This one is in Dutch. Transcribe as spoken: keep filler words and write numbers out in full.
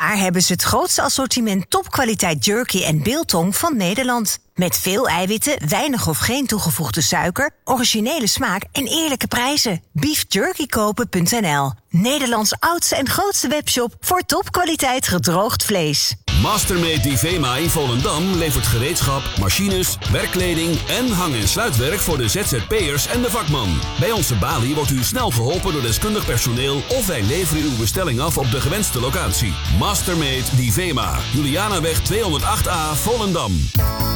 Daar hebben ze het grootste assortiment topkwaliteit jerky en biltong van Nederland. Met veel eiwitten, weinig of geen toegevoegde suiker, originele smaak en eerlijke prijzen. beef jerky kopen punt n l. Nederlands oudste en grootste webshop voor topkwaliteit gedroogd vlees. Mastermade Divema in Volendam levert gereedschap, machines, werkkleding en hang- en sluitwerk voor de Z Z P'ers en de vakman. Bij onze balie wordt u snel geholpen door deskundig personeel of wij leveren uw bestelling af op de gewenste locatie. Mastermade Divema, Julianaweg tweehonderdacht A, Volendam.